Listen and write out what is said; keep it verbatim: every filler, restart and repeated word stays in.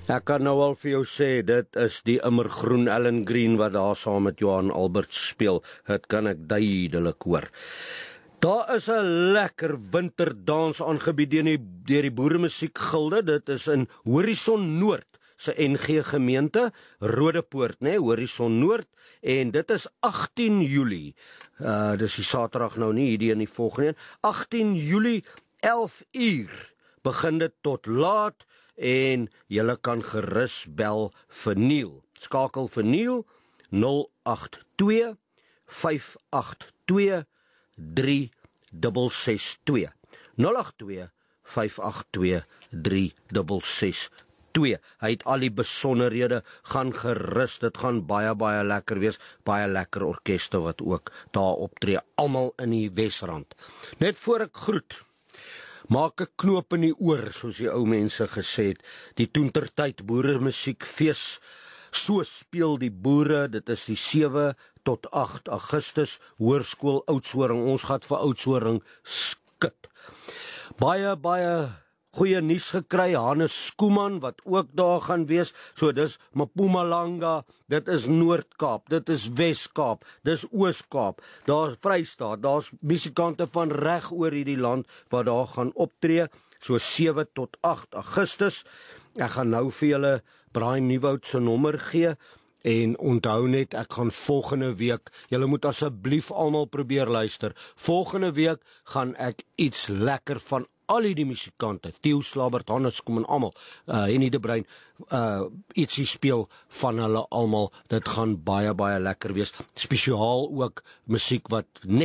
Ek kan nou al vir jou sê, dit is die immergroen Alan Green wat daar saam met Johan Alberts speel. Dit kan ek duidelik hoor. Daar is 'n lekker winterdans aangebied deur die, deur die Boeremusiekgilde. Dit is in Horison Noord se N G gemeente, Rodepoort, né, Horison Noord, en dit is agtien Julie. Uh, dis die Saterdag nou nie, hierdie in die volgende een. agtien Julie, elf uur, begin dit tot laat, en julle kan gerus bel vir Neil. Skakel vir Neil nul agt twee vyf agt twee drie ses ses twee. nul agt twee vyf agt twee drie ses ses twee. Hy het al die besonderhede, gaan gerus, dit gaan baie baie lekker wees, baie lekker orkeste wat ook daar optree, almal in die Wesrand. Net voor ek groet, maak 'n knoop in die oor, soos die ou mense gesê het, die toentertyd Boeremusiekfees, so speel die boere, dit is die sewe tot agt Augustus, Hoërskool Oudtshoorn, ons gaan vir Oudtshoorn skit. Baie, baie goeie nuus gekry, Hannes Skooman, wat ook daar gaan wees, so dis Mpumalanga, dit is Noord-Kaap, dit is Wes-Kaap, dis Oos-Kaap, daar's Vrystaat, daar's musikante van reg oor hierdie land, wat daar gaan optree, so sewe tot agt Augustus, ek gaan nou vir julle Brian Nieuwoud se nommer gee, en onthou net, ek gaan volgende week, julle moet asseblief almal probeer luister, volgende week gaan ek iets lekker van al die musikante, Theo Slabert, Hannes Skooman, almal, uh, Henny de Bruin, uh, ietsie speel van hulle almal, dit gaan baie, baie lekker wees, spesiaal ook musiek wat net